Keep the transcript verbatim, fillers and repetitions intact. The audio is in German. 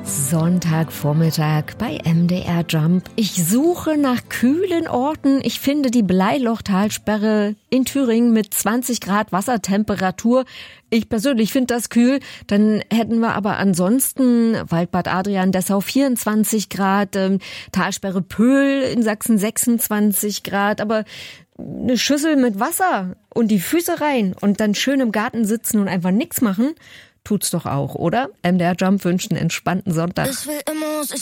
Sonntagvormittag bei M D R Jump. Ich suche nach kühlen Orten. Ich finde die Bleilochtalsperre in Thüringen mit zwanzig Grad Wassertemperatur. Ich persönlich finde das kühl. Dann hätten wir aber ansonsten Waldbad Adrian Dessau vierundzwanzig Grad, ähm, Talsperre Pöhl in Sachsen sechsundzwanzig Grad. Aber eine Schüssel mit Wasser und die Füße rein und dann schön im Garten sitzen und einfach nichts machen, tut's doch auch, oder? M D R Jump wünscht einen entspannten Sonntag. Es will immer, es